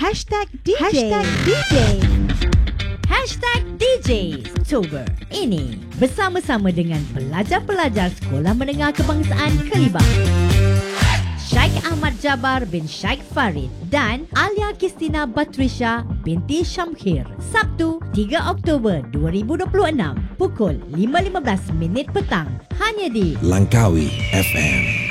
#DJ Oktober ini bersama-sama dengan pelajar-pelajar Sekolah Menengah Kebangsaan Kelibang, Syekh Ahmad Jabar bin Syekh Farid dan Alia Kristina Batrisha binti Syamkhir. Sabtu 3 Oktober 2026 pukul 5.15 petang hanya di Langkawi FM.